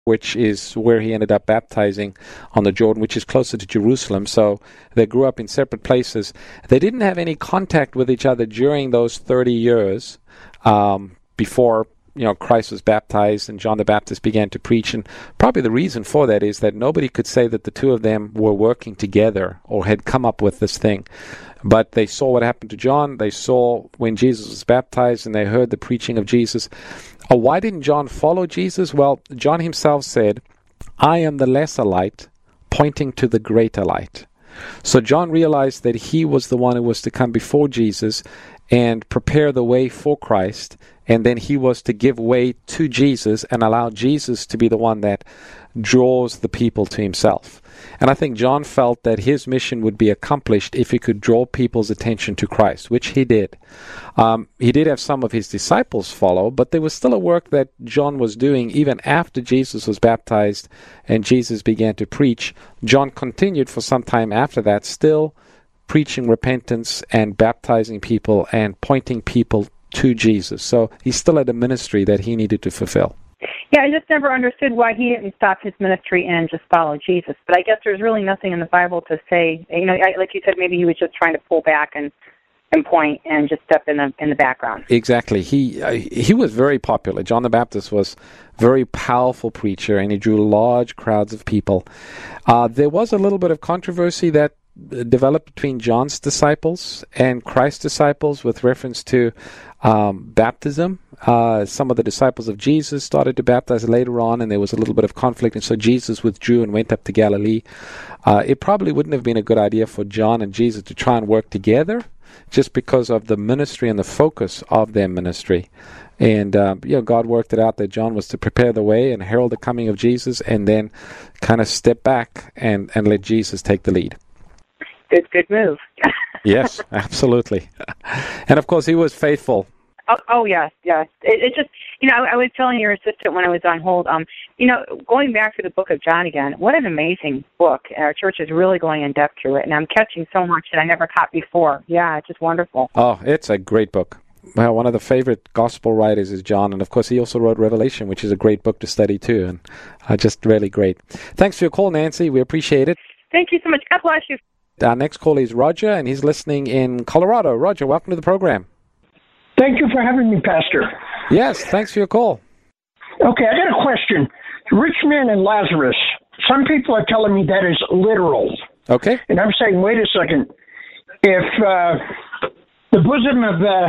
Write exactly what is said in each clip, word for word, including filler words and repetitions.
which is where he ended up baptizing on the Jordan, which is closer to Jerusalem. So they grew up in separate places. They didn't have any contact with each other during those thirty years um, before you know Christ was baptized and John the Baptist began to preach. And probably the reason for that is that nobody could say that the two of them were working together or had come up with this thing. But they saw what happened to John. They saw when Jesus was baptized, and they heard the preaching of Jesus. Uh, why didn't John follow Jesus? Well, John himself said, I am the lesser light, pointing to the greater light. So John realized that he was the one who was to come before Jesus and prepare the way for Christ, and then he was to give way to Jesus and allow Jesus to be the one that draws the people to himself. And I think John felt that his mission would be accomplished if he could draw people's attention to Christ, which he did. Um, he did have some of his disciples follow, but there was still a work that John was doing even after Jesus was baptized and Jesus began to preach. John continued for some time after that, still preaching repentance and baptizing people and pointing people to Jesus. So he still had a ministry that he needed to fulfill. Yeah, I just never understood why he didn't stop his ministry and just follow Jesus. But I guess there's really nothing in the Bible to say, you know, like you said, maybe he was just trying to pull back and, and point and just step in the in the background. Exactly. He uh, he was very popular. John the Baptist was a very powerful preacher, and he drew large crowds of people. Uh, there was a little bit of controversy that developed between John's disciples and Christ's disciples with reference to um, baptism. Uh, some of the disciples of Jesus started to baptize later on, and there was a little bit of conflict, and so Jesus withdrew and went up to Galilee. Uh, it probably wouldn't have been a good idea for John and Jesus to try and work together just because of the ministry and the focus of their ministry. And uh, you know, God worked it out that John was to prepare the way and herald the coming of Jesus, and then kind of step back and, and let Jesus take the lead. Good, good move. Yes, absolutely. And of course, he was faithful. Oh, oh yes, yes. It, it just, you know, I, I was telling your assistant when I was on hold, um, you know, going back to the book of John again, what an amazing book. Our church is really going in depth through it, and I'm catching so much that I never caught before. Yeah, it's just wonderful. Oh, it's a great book. Well, one of the favorite gospel writers is John, and of course, he also wrote Revelation, which is a great book to study too, and uh, just really great. Thanks for your call, Nancy. We appreciate it. Thank you so much. God bless you. Our next call is Roger, and he's listening in Colorado. Roger, welcome to the program. Thank you for having me, Pastor. Yes, thanks for your call. Okay, I got a question. Rich man and Lazarus. Some people are telling me that is literal. Okay. And I'm saying, wait a second. If uh, the bosom of uh,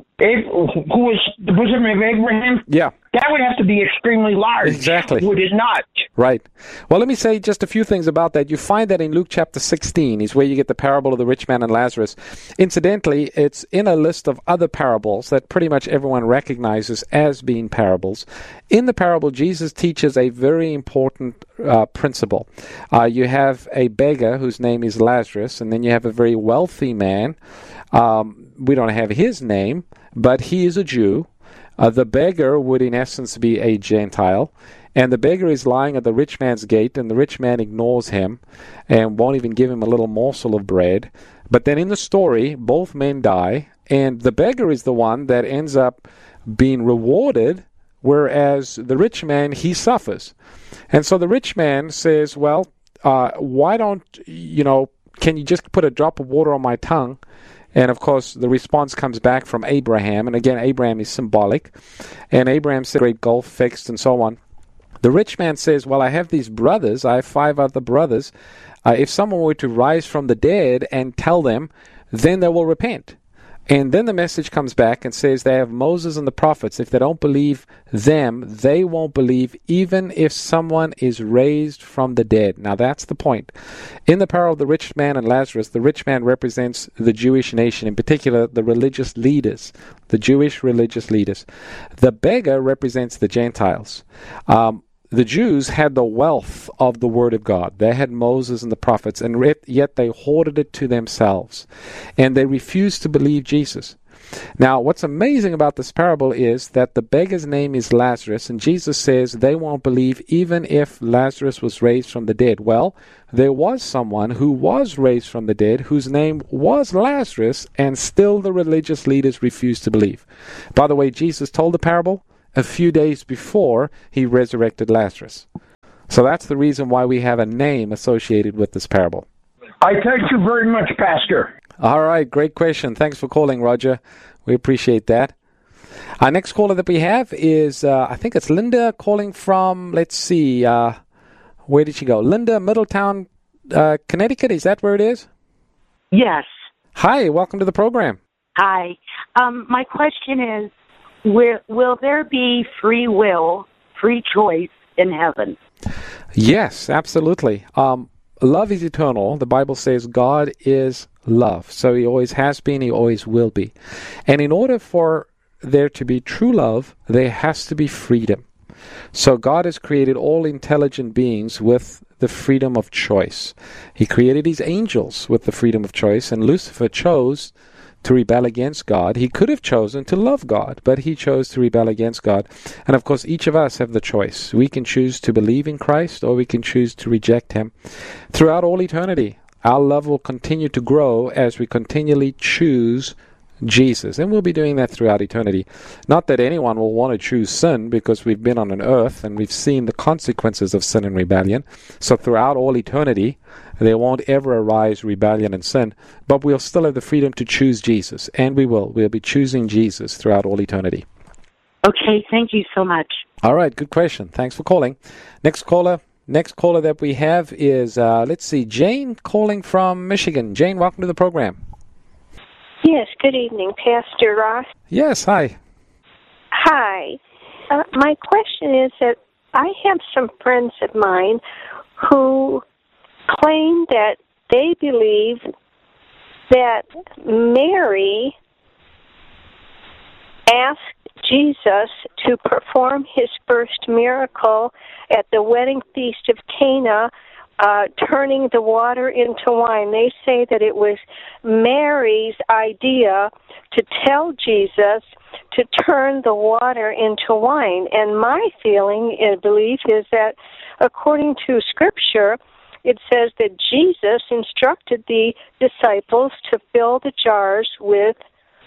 Ab- who was the bosom of Abraham? Yeah. That would have to be extremely large. Exactly. Would it not? Right. Well, let me say just a few things about that. You find that in Luke chapter sixteen is where you get the parable of the rich man and Lazarus. Incidentally, it's in a list of other parables that pretty much everyone recognizes as being parables. In the parable, Jesus teaches a very important uh, principle. Uh, you have a beggar whose name is Lazarus, and then you have a very wealthy man. Um, we don't have his name, but he is a Jew. Uh, the beggar would, in essence, be a Gentile. And the beggar is lying at the rich man's gate, and the rich man ignores him and won't even give him a little morsel of bread. But then in the story, both men die, and the beggar is the one that ends up being rewarded, whereas the rich man, he suffers. And so the rich man says, well, uh, why don't, you know, can you just put a drop of water on my tongue? And, of course, the response comes back from Abraham. And, again, Abraham is symbolic. And Abraham said, great gulf fixed and so on. The rich man says, well, I have these brothers. I have five other brothers. Uh, if someone were to rise from the dead and tell them, then they will repent. And then the message comes back and says they have Moses and the prophets. If they don't believe them, they won't believe even if someone is raised from the dead. Now that's the point. In the parable of the rich man and Lazarus, the rich man represents the Jewish nation, in particular the religious leaders, the Jewish religious leaders. The beggar represents the Gentiles. Um, The Jews had the wealth of the Word of God. They had Moses and the prophets, and yet they hoarded it to themselves. And they refused to believe Jesus. Now, what's amazing about this parable is that the beggar's name is Lazarus, and Jesus says they won't believe even if Lazarus was raised from the dead. Well, there was someone who was raised from the dead whose name was Lazarus, and still the religious leaders refused to believe. By the way, Jesus told the parable a few days before he resurrected Lazarus. So that's the reason why we have a name associated with this parable. I thank you very much, Pastor. All right, great question. Thanks for calling, Roger. We appreciate that. Our next caller that we have is, uh, I think it's Linda calling from, let's see, uh, where did she go? Linda, Middletown, uh, Connecticut. Is that where it is? Yes. Hi, welcome to the program. Hi. Um, my question is, will, will there be free will, free choice in heaven? Yes, absolutely. Um, love is eternal. The Bible says God is love. So he always has been, he always will be. And in order for there to be true love, there has to be freedom. So God has created all intelligent beings with the freedom of choice. He created his angels with the freedom of choice, and Lucifer chose to rebel against God. He could have chosen to love God, but he chose to rebel against God. And of course, each of us have the choice. We can choose to believe in Christ, or we can choose to reject him. Throughout all eternity, our love will continue to grow as we continually choose Jesus. And we'll be doing that throughout eternity. Not that anyone will want to choose sin, because we've been on an earth and we've seen the consequences of sin and rebellion. So throughout all eternity, there won't ever arise rebellion and sin, but we'll still have the freedom to choose Jesus. And we will. We'll be choosing Jesus throughout all eternity. Okay, thank you so much. All right, good question. Thanks for calling. Next caller. Next caller that we have is, uh, let's see, Jane calling from Michigan. Jane, welcome to the program. Yes, good evening, Pastor Ross. Yes, hi. Hi. Uh, my question is that I have some friends of mine who claim that they believe that Mary asked Jesus to perform his first miracle at the wedding feast of Cana, uh, turning the water into wine. They say that it was Mary's idea to tell Jesus to turn the water into wine. And my feeling and belief is that according to Scripture, it says that Jesus instructed the disciples to fill the jars with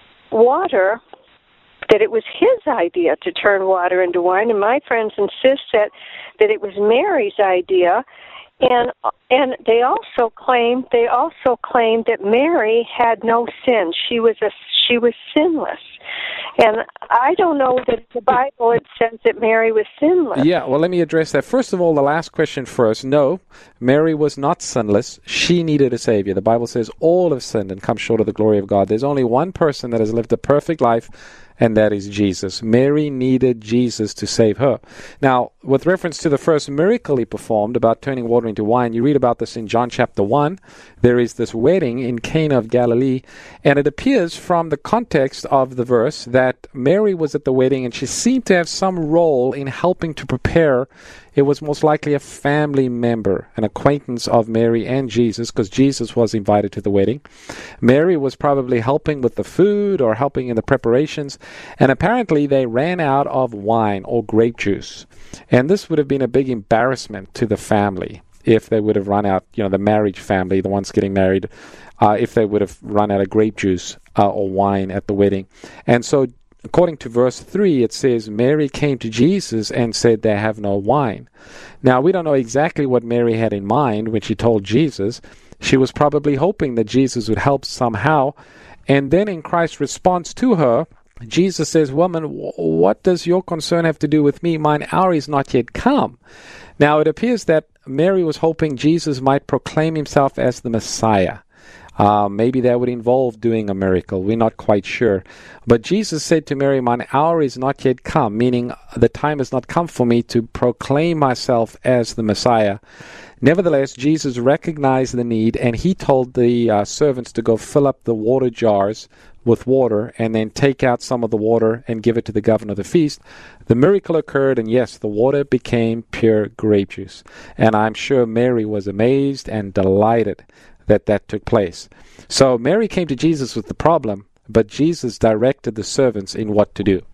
water, that it was his idea to turn water into wine, and my friends insist that, that it was Mary's idea, and and they also claim they also claim that Mary had no sin. She was a she was sinless, and I don't know that in the Bible it says that Mary was sinless. Yeah, well, let me address that. First of all, the last question first. No, Mary was not sinless. She needed a Savior. The Bible says all have sinned and come short of the glory of God. There's only one person that has lived a perfect life, and that is Jesus. Mary needed Jesus to save her. Now, with reference to the first miracle he performed about turning water into wine, you read about this in John chapter one. There is this wedding in Cana of Galilee, and it appears from the context of the verse that Mary was at the wedding and she seemed to have some role in helping to prepare. It was most likely a family member, an acquaintance of Mary and Jesus, because Jesus was invited to the wedding. Mary was probably helping with the food or helping in the preparations, and apparently they ran out of wine or grape juice. And this would have been a big embarrassment to the family if they would have run out, you know, the marriage family, the ones getting married, uh, if they would have run out of grape juice uh, or wine at the wedding. And so according to verse three, it says, Mary came to Jesus and said, they have no wine. Now, we don't know exactly what Mary had in mind when she told Jesus. She was probably hoping that Jesus would help somehow. And then in Christ's response to her, Jesus says, woman, what does your concern have to do with me? Mine hour is not yet come. Now, it appears that Mary was hoping Jesus might proclaim himself as the Messiah. Uh, maybe that would involve doing a miracle. We're not quite sure. But Jesus said to Mary, mine hour is not yet come, meaning the time has not come for me to proclaim myself as the Messiah. Nevertheless, Jesus recognized the need, and he told the uh, servants to go fill up the water jars with water and then take out some of the water and give it to the governor of the feast. The miracle occurred, and yes, the water became pure grape juice. And I'm sure Mary was amazed and delighted that that took place. So Mary came to Jesus with the problem, but Jesus directed the servants in what to do.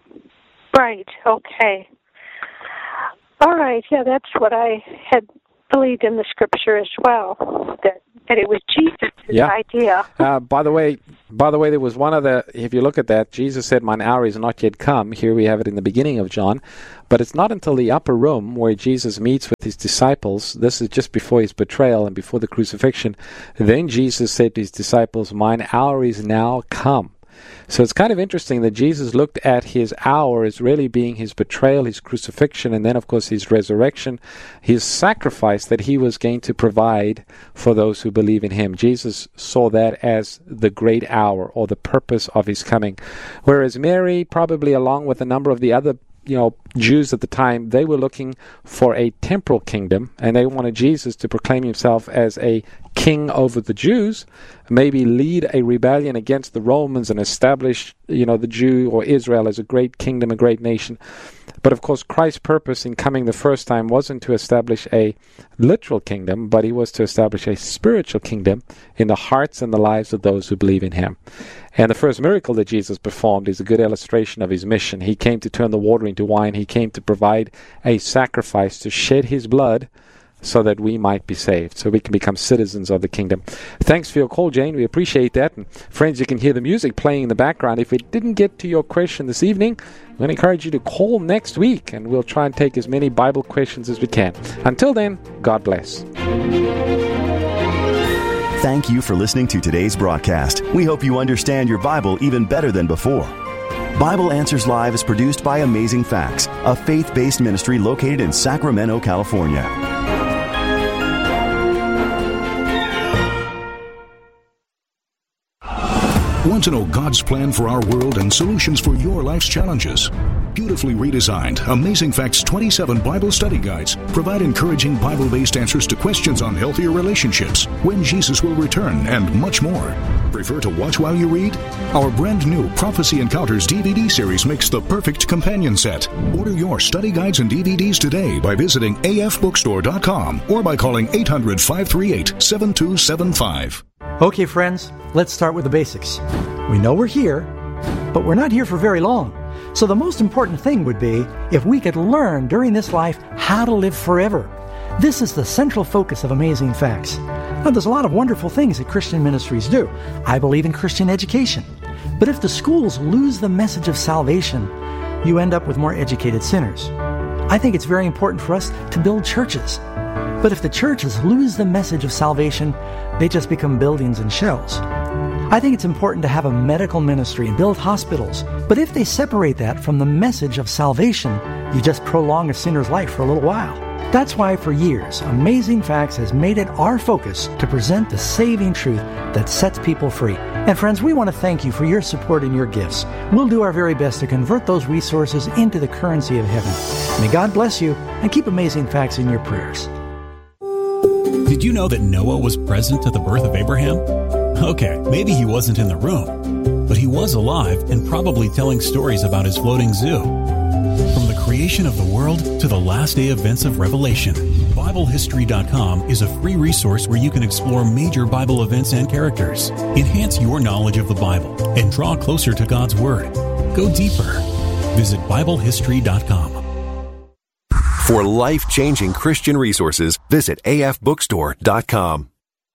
Right, okay. All right, yeah, that's what I had believed in the Scripture as well, that, that it was Jesus' yeah. idea. Uh, by the way, By the way, there was one other, if you look at that, Jesus said, mine hour is not yet come. Here we have it in the beginning of John. But it's not until the upper room where Jesus meets with his disciples. This is just before his betrayal and before the crucifixion. Then Jesus said to his disciples, mine hour is now come. So it's kind of interesting that Jesus looked at his hour as really being his betrayal, his crucifixion, and then, of course, his resurrection, his sacrifice that he was going to provide for those who believe in him. Jesus saw that as the great hour or the purpose of his coming. Whereas Mary, probably along with a number of the other you know, Jews at the time, they were looking for a temporal kingdom, and they wanted Jesus to proclaim himself as a king over the Jews, maybe lead a rebellion against the Romans and establish, you know, the Jew or Israel as a great kingdom, a great nation. But of course, Christ's purpose in coming the first time wasn't to establish a literal kingdom, but he was to establish a spiritual kingdom in the hearts and the lives of those who believe in him. And the first miracle that Jesus performed is a good illustration of his mission. He came to turn the water into wine. He came to provide a sacrifice to shed his blood so that we might be saved, so we can become citizens of the kingdom. Thanks for your call, Jane. We appreciate that. And friends, you can hear the music playing in the background. If we didn't get to your question this evening, I'm going to encourage you to call next week, and we'll try and take as many Bible questions as we can. Until then, God bless. Thank you for listening to today's broadcast. We hope you understand your Bible even better than before. Bible Answers Live is produced by Amazing Facts, a faith-based ministry located in Sacramento, California. Want to know God's plan for our world and solutions for your life's challenges? Beautifully redesigned, Amazing Facts twenty-seven Bible study guides provide encouraging Bible-based answers to questions on healthier relationships, when Jesus will return, and much more. Prefer to watch while you read? Our brand new Prophecy Encounters D V D series makes the perfect companion set. Order your study guides and D V Ds today by visiting A F bookstore dot com or by calling eight hundred, five three eight, seven two seven five. Okay, friends, let's start with the basics. We know we're here, but we're not here for very long. So the most important thing would be if we could learn during this life how to live forever. This is the central focus of Amazing Facts. Now, there's a lot of wonderful things that Christian ministries do. I believe in Christian education. But if the schools lose the message of salvation, you end up with more educated sinners. I think it's very important for us to build churches. But if the churches lose the message of salvation, they just become buildings and shells. I think it's important to have a medical ministry and build hospitals. But if they separate that from the message of salvation, you just prolong a sinner's life for a little while. That's why for years, Amazing Facts has made it our focus to present the saving truth that sets people free. And friends, we want to thank you for your support and your gifts. We'll do our very best to convert those resources into the currency of heaven. May God bless you and keep Amazing Facts in your prayers. Did you know that Noah was present at the birth of Abraham? Okay, maybe he wasn't in the room, but he was alive and probably telling stories about his floating zoo. From the creation of the world to the last day events of Revelation, Bible History dot com is a free resource where you can explore major Bible events and characters, enhance your knowledge of the Bible, and draw closer to God's Word. Go deeper. Visit Bible History dot com. For life-changing Christian resources, visit A F bookstore dot com.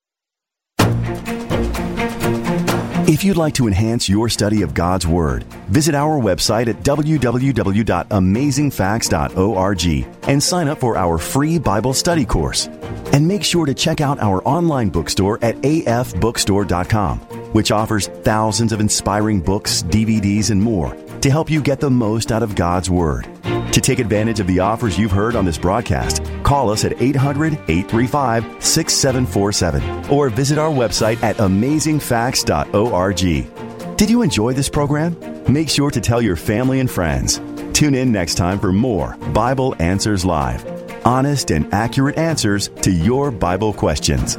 If you'd like to enhance your study of God's Word, visit our website at w w w dot amazing facts dot org and sign up for our free Bible study course. And make sure to check out our online bookstore at A F bookstore dot com, which offers thousands of inspiring books, D V Ds, and more to help you get the most out of God's Word. To take advantage of the offers you've heard on this broadcast, call us at eight hundred, eight three five, six seven four seven or visit our website at amazing facts dot org. Did you enjoy this program? Make sure to tell your family and friends. Tune in next time for more Bible Answers Live. Honest and accurate answers to your Bible questions.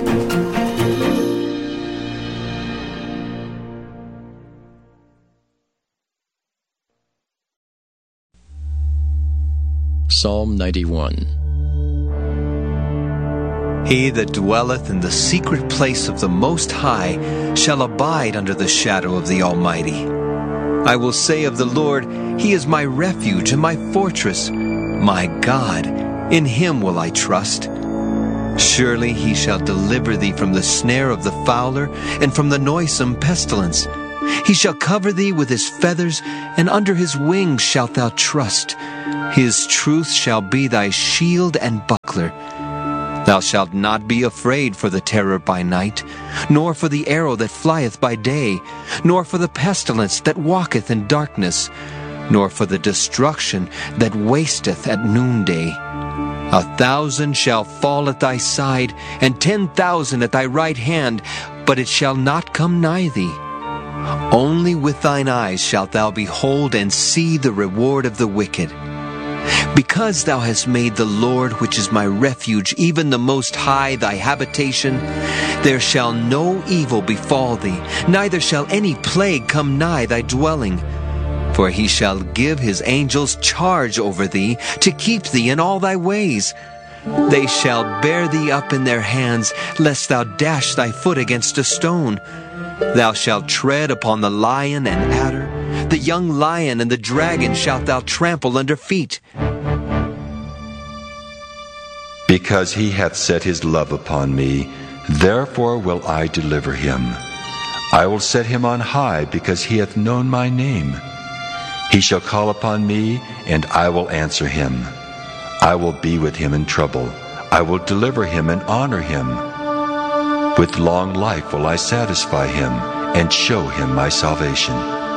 Psalm ninety-one. He that dwelleth in the secret place of the Most High shall abide under the shadow of the Almighty. I will say of the Lord, He is my refuge and my fortress. My God, in Him will I trust. Surely he shall deliver thee from the snare of the fowler, and from the noisome pestilence. He shall cover thee with his feathers, and under his wings shalt thou trust. His truth shall be thy shield and buckler. Thou shalt not be afraid for the terror by night, nor for the arrow that flieth by day, nor for the pestilence that walketh in darkness, nor for the destruction that wasteth at noonday. A thousand shall fall at thy side, and ten thousand at thy right hand, but it shall not come nigh thee. Only with thine eyes shalt thou behold and see the reward of the wicked. Because thou hast made the Lord, which is my refuge, even the Most High, thy habitation, there shall no evil befall thee, neither shall any plague come nigh thy dwelling. For he shall give his angels charge over thee, to keep thee in all thy ways. They shall bear thee up in their hands, lest thou dash thy foot against a stone. Thou shalt tread upon the lion and adder, the young lion and the dragon shalt thou trample under feet. Because he hath set his love upon me, therefore will I deliver him. I will set him on high, because he hath known my name. He shall call upon me, and I will answer him. I will be with him in trouble. I will deliver him and honor him. With long life will I satisfy him, and show him my salvation.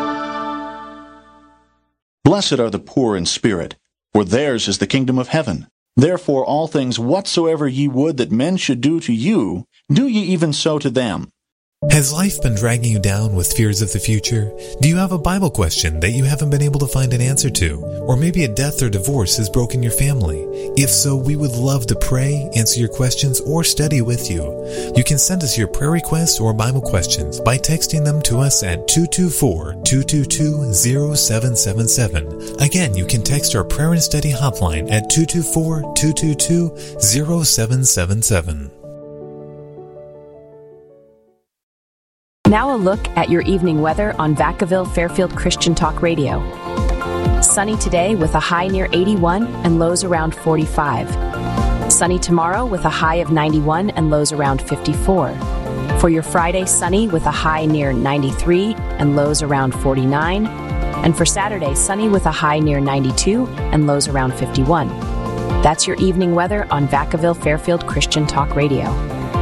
Blessed are the poor in spirit, for theirs is the kingdom of heaven. Therefore all things whatsoever ye would that men should do to you, do ye even so to them. Has life been dragging you down with fears of the future? Do you have a Bible question that you haven't been able to find an answer to? Or maybe a death or divorce has broken your family? If so, we would love to pray, answer your questions, or study with you. You can send us your prayer requests or Bible questions by texting them to us at two two four, two two two, zero seven seven seven. Again, you can text our prayer and study hotline at two two four, two two two, zero seven seven seven. Now a look at your evening weather on Vacaville Fairfield Christian Talk Radio. Sunny today with a high near eighty-one and lows around forty-five. Sunny tomorrow with a high of ninety-one and lows around fifty-four. For your Friday, sunny with a high near ninety-three and lows around forty-nine. And for Saturday, sunny with a high near ninety-two and lows around fifty-one. That's your evening weather on Vacaville Fairfield Christian Talk Radio.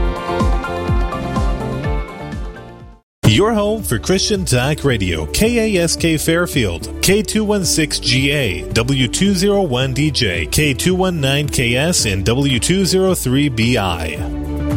Your home for Christian Talk Radio, K A S K Fairfield, K two one six G A, W two oh one D J, K two one nine K S, and W two oh three B I.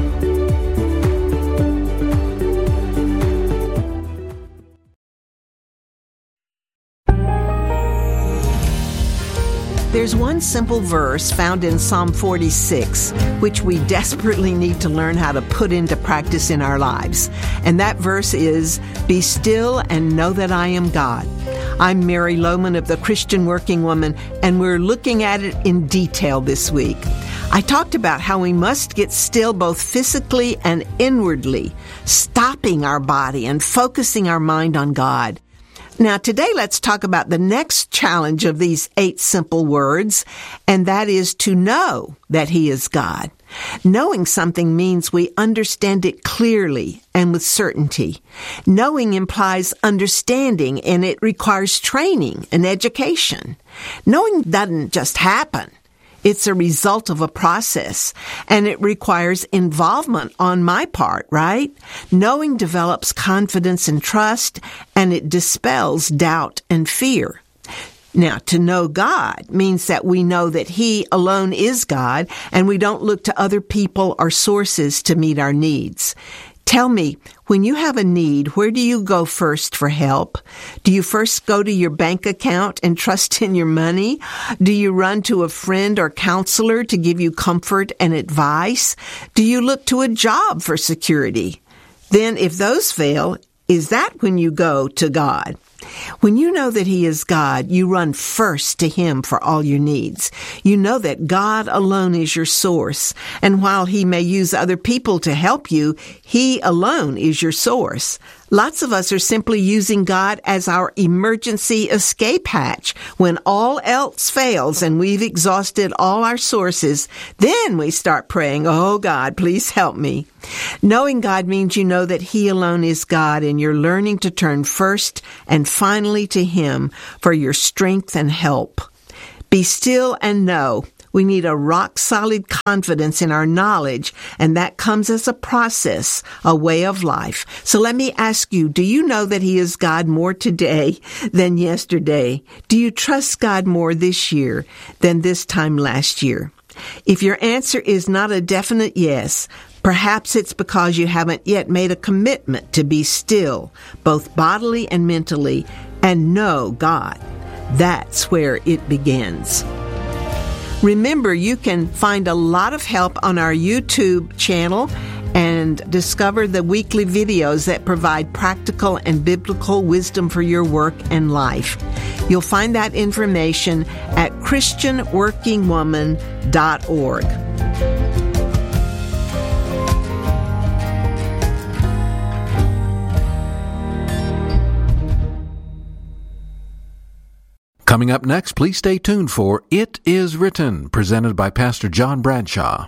There's one simple verse found in Psalm forty-six, which we desperately need to learn how to put into practice in our lives. And that verse is, "Be still and know that I am God." I'm Mary Lohman of the Christian Working Woman, and we're looking at it in detail this week. I talked about how we must get still both physically and inwardly, stopping our body and focusing our mind on God. Now, today let's talk about the next challenge of these eight simple words, and that is to know that He is God. Knowing something means we understand it clearly and with certainty. Knowing implies understanding, and it requires training and education. Knowing doesn't just happen. It's a result of a process, and it requires involvement on my part, right? Knowing develops confidence and trust, and it dispels doubt and fear. Now, to know God means that we know that He alone is God, and we don't look to other people or sources to meet our needs. Tell me, when you have a need, where do you go first for help? Do you first go to your bank account and trust in your money? Do you run to a friend or counselor to give you comfort and advice? Do you look to a job for security? Then, if those fail, is that when you go to God? When you know that He is God, you run first to Him for all your needs. You know that God alone is your source, and while He may use other people to help you, He alone is your source. Lots of us are simply using God as our emergency escape hatch. When all else fails and we've exhausted all our sources, then we start praying, "Oh God, please help me." Knowing God means you know that He alone is God, and you're learning to turn first and finally to Him for your strength and help. Be still and know. We need a rock-solid confidence in our knowledge, and that comes as a process, a way of life. So let me ask you, do you know that He is God more today than yesterday? Do you trust God more this year than this time last year? If your answer is not a definite yes, perhaps it's because you haven't yet made a commitment to be still, both bodily and mentally, and know God. That's where it begins. Remember, you can find a lot of help on our YouTube channel and discover the weekly videos that provide practical and biblical wisdom for your work and life. You'll find that information at Christian Working Woman dot org. Coming up next, please stay tuned for It Is Written, presented by Pastor John Bradshaw.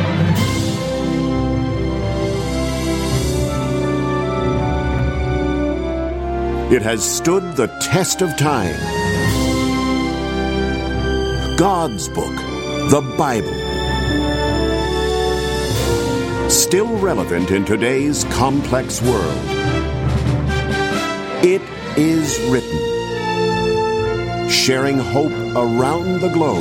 It has stood the test of time. God's book, the Bible. Still relevant in today's complex world. It is written. Sharing hope around the globe.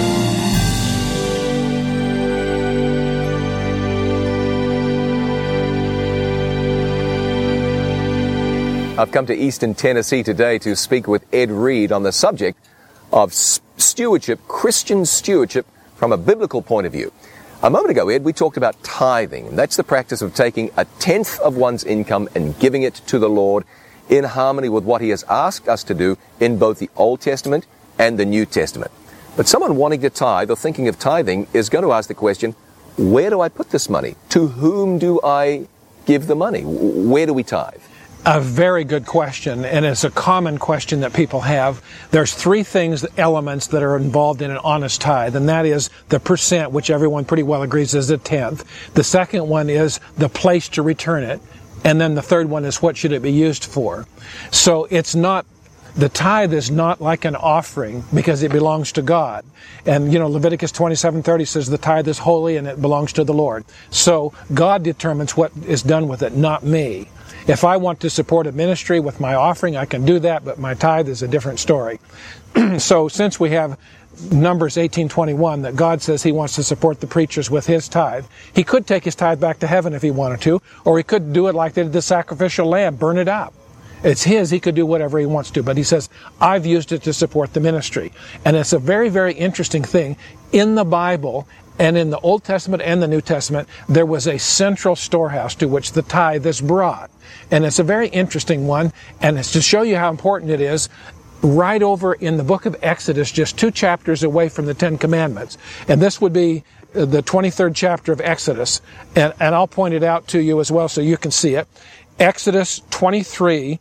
I've come to Easton, Tennessee today to speak with Ed Reed on the subject of stewardship, Christian stewardship from a biblical point of view. A moment ago, Ed, we talked about tithing, and that's the practice of taking a tenth of one's income and giving it to the Lord in harmony with what He has asked us to do in both the Old Testament and the New Testament. But someone wanting to tithe or thinking of tithing is going to ask the question, where do I put this money? To whom do I give the money? Where do we tithe? A very good question, and it's a common question that people have. There's three things, elements that are involved in an honest tithe, and that is the percent, which everyone pretty well agrees is a tenth. The second one is the place to return it. And then the third one is what should it be used for. So it's not, the tithe is not like an offering because it belongs to God. And, you know, Leviticus twenty-seven thirty says the tithe is holy and it belongs to the Lord. So God determines what is done with it, not me. If I want to support a ministry with my offering, I can do that, but my tithe is a different story. So since we have Numbers eighteen twenty-one, that God says He wants to support the preachers with His tithe, He could take His tithe back to heaven if He wanted to, or He could do it like they did the sacrificial lamb, burn it up. It's His, He could do whatever He wants to, but He says, I've used it to support the ministry. And it's a very, very interesting thing. In the Bible, and in the Old Testament and the New Testament, there was a central storehouse to which the tithe is brought. And it's a very interesting one, and it's to show you how important it is. Right over in the book of Exodus, just two chapters away from the Ten Commandments. And this would be the twenty-third chapter of Exodus. And, and I'll point it out to you as well so you can see it. Exodus twenty-three,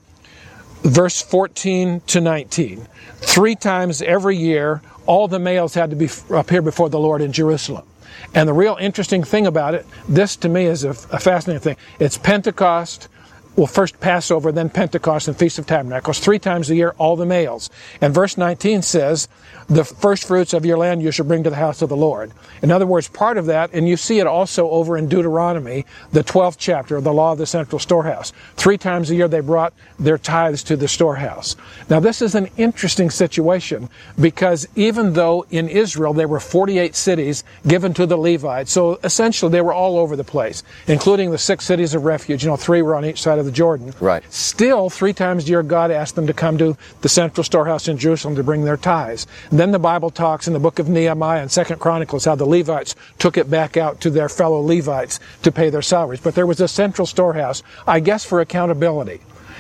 verse fourteen to nineteen. Three times every year, all the males had to be appear before the Lord in Jerusalem. And the real interesting thing about it, this to me is a, a fascinating thing. It's Pentecost, well, first Passover, then Pentecost and Feast of Tabernacles. Three times a year, all the males. And verse nineteen says, the first fruits of your land you shall bring to the house of the Lord. In other words, part of that, and you see it also over in Deuteronomy, the twelfth chapter of the law of the central storehouse. Three times a year they brought their tithes to the storehouse. Now this is an interesting situation because even though in Israel there were forty-eight cities given to the Levites, so essentially they were all over the place, including the six cities of refuge. You know, three were on each side of the Jordan. Right. Still, three times a year God asked them to come to the central storehouse in Jerusalem to bring their tithes. And then the Bible talks in the book of Nehemiah and Second Chronicles how the Levites took it back out to their fellow Levites to pay their salaries. But there was a central storehouse, I guess for accountability.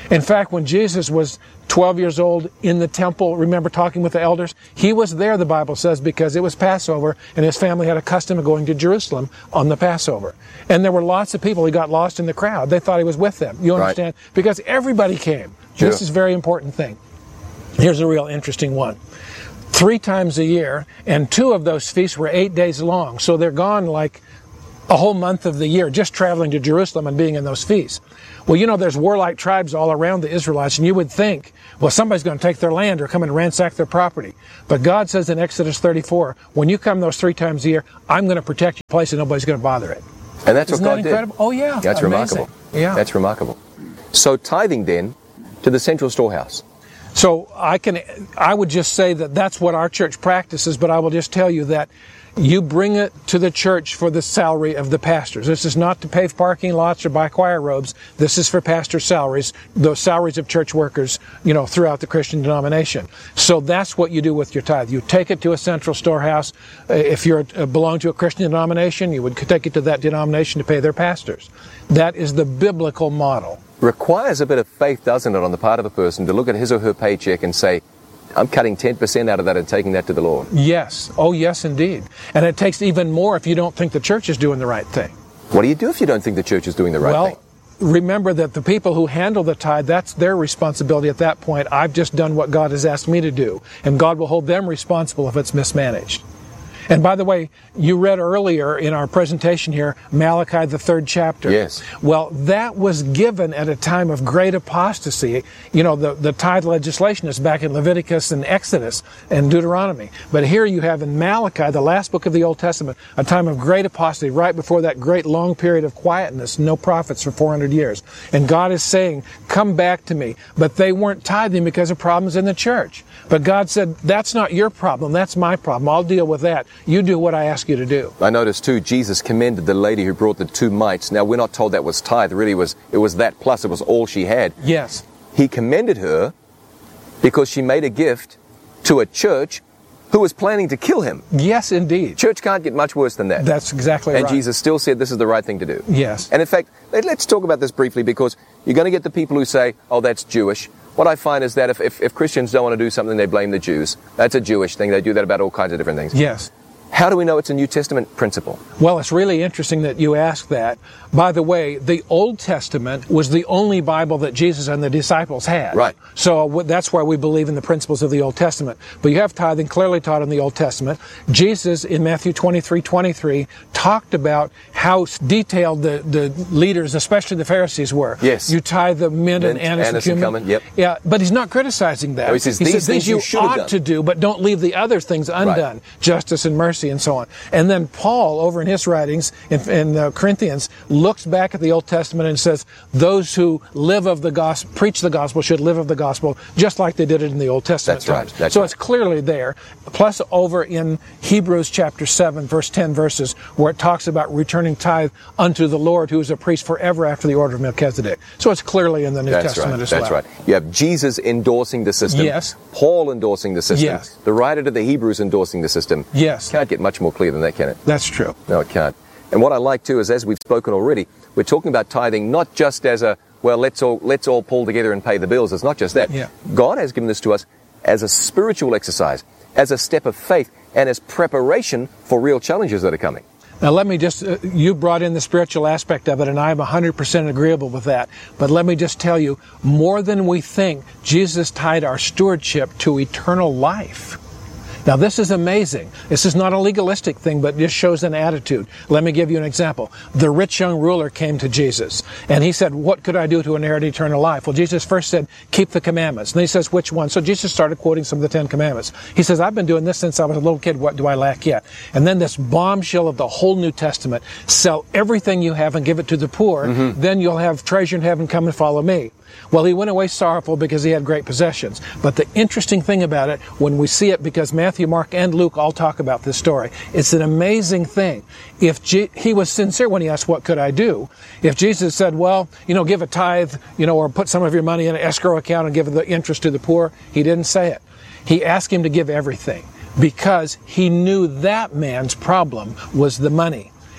In fact, when Jesus was twelve years old in the temple, remember talking with the elders? He was there, the Bible says, because it was Passover, and his family had a custom of going to Jerusalem on the Passover. And there were lots of people. He got lost in the crowd. They thought he was with them. You understand? Right. Because everybody came. Sure. This is a very important thing. Here's a real interesting one. Three times a year, and two of those feasts were eight days long. So they're gone like a whole month of the year just traveling to Jerusalem and being in those feasts. Well, you know, there's warlike tribes all around the Israelites, and you would think, well, somebody's going to take their land or come and ransack their property. But God says in Exodus thirty-four, when you come those three times a year, I'm going to protect your place and nobody's going to bother it. And that's Isn't what God that incredible? did. Oh, yeah. That's Amazing. remarkable. Yeah. That's remarkable. So tithing then to the central storehouse. So I can, I would just say that that's what our church practices, but I will just tell you that you bring it to the church for the salary of the pastors. This is not to pave parking lots or buy choir robes. This is for pastor salaries, the salaries of church workers, you know, throughout the Christian denomination. So that's what you do with your tithe. You take it to a central storehouse. If you belong to a Christian denomination, you would take it to that denomination to pay their pastors. That is the biblical model. Requires a bit of faith, doesn't it, on the part of a person to look at his or her paycheck and say, I'm cutting ten percent out of that and taking that to the Lord. Yes. Oh, yes, indeed. And it takes even more if you don't think the church is doing the right thing. What do you do if you don't think the church is doing the right well, thing? Remember that the people who handle the tithe, that's their responsibility at that point. I've just done what God has asked me to do. And God will hold them responsible if it's mismanaged. And by the way, you read earlier in our presentation here, Malachi, the third chapter. Yes. Well, that was given at a time of great apostasy. You know, the, the tithe legislation is back in Leviticus and Exodus and Deuteronomy. But here you have in Malachi, the last book of the Old Testament, a time of great apostasy, right before that great long period of quietness, no prophets for four hundred years. And God is saying, come back to me. But they weren't tithing because of problems in the church. But God said, that's not your problem, that's my problem. I'll deal with that. You do what I ask you to do. I noticed too, Jesus commended the lady who brought the two mites. Now, we're not told that was tithe. Really, was it was that plus it was all she had. Yes. He commended her because she made a gift to a church who was planning to kill him. Yes, indeed. Church can't get much worse than that. That's exactly and right. And Jesus still said this is the right thing to do. Yes. And in fact, let, let's talk about this briefly, because you're going to get the people who say, oh, that's Jewish. What I find is that if, if, if Christians don't want to do something, they blame the Jews. That's a Jewish thing. They do that about all kinds of different things. Yes. How do we know it's a New Testament principle? Well, it's really interesting that you ask that. By the way, the Old Testament was the only Bible that Jesus and the disciples had. Right. So that's why we believe in the principles of the Old Testament. But you have tithing clearly taught in the Old Testament. Jesus, in Matthew twenty-three twenty-three, talked about how detailed the, the leaders, especially the Pharisees, were. Yes. You tithe the mint, mint and anise, anise and cumin. and cumin. Yep. Yeah, but he's not criticizing that. No, he says, he these says things you, you should have ought done. to do, but don't leave the other things undone. Right. Justice and mercy and so on. And then Paul, over in his writings in, in uh, Corinthians, looks back at the Old Testament and says, those who live of the gospel, preach the gospel, should live of the gospel, just like they did it in the Old Testament That's right. times. That's so right. it's clearly there. Plus over in Hebrews chapter seven, verse ten verses, where it talks about returning tithe unto the Lord, who is a priest forever after the order of Melchizedek. So it's clearly in the New That's Testament right. as That's well. right. You have Jesus endorsing the system. Yes. Paul endorsing the system. Yes. The writer to the Hebrews endorsing the system. Yes. Can't get much more clear than that, can it? That's true. No, it can't. And what I like too is, as we've spoken already, we're talking about tithing not just as a, well, let's all let's all pull together and pay the bills. It's not just that. Yeah. God has given this to us as a spiritual exercise, as a step of faith, and as preparation for real challenges that are coming. Now let me just, uh, you brought in the spiritual aspect of it, and I'm one hundred percent agreeable with that. But let me just tell you, more than we think, Jesus tied our stewardship to eternal life. Now this is amazing. This is not a legalistic thing, but just shows an attitude. Let me give you an example. The rich young ruler came to Jesus, and he said, what could I do to inherit eternal life? Well, Jesus first said, keep the commandments. And he says, which one? So Jesus started quoting some of the Ten Commandments. He says, I've been doing this since I was a little kid. What do I lack yet? And then this bombshell of the whole New Testament, sell everything you have and give it to the poor. Mm-hmm. Then you'll have treasure in heaven. Come and follow me. Well, he went away sorrowful because he had great possessions. But the interesting thing about it, when we see it, because Matthew, Mark, and Luke all talk about this story, it's an amazing thing. If G- he was sincere when he asked, what could I do? If Jesus said, well, you know, give a tithe, you know, or put some of your money in an escrow account and give the interest to the poor, he didn't say it. He asked him to give everything because he knew that man's problem was the money.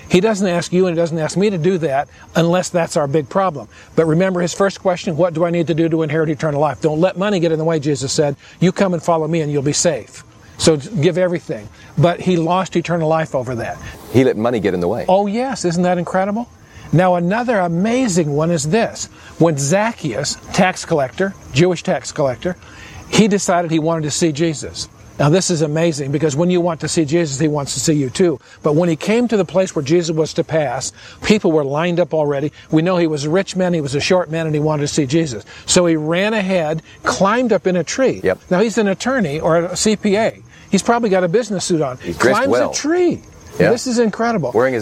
He doesn't ask you and he doesn't ask me to do that unless that's our big problem. But remember his first question, what do I need to do to inherit eternal life? Don't let money get in the way, Jesus said. You come and follow me and you'll be safe. So give everything. But he lost eternal life over that. He let money get in the way. Oh, yes. Isn't that incredible? Now, another amazing one is this. When Zacchaeus, tax collector, Jewish tax collector, he decided he wanted to see Jesus. Now, this is amazing because when you want to see Jesus, he wants to see you too. But when he came to the place where Jesus was to pass, people were lined up already. We know he was a rich man, he was a short man, and he wanted to see Jesus. So he ran ahead, climbed up in a tree. Yep. Now, he's an attorney or a C P A. He's probably got a business suit on. He's dressed climbs well. a tree. Yeah. This is incredible. Wearing his